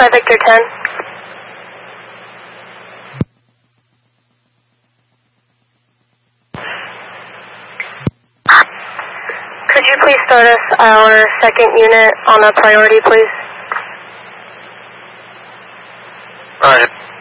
Alpha Victor 10. Could you please start us our second unit on a priority, please? Alright.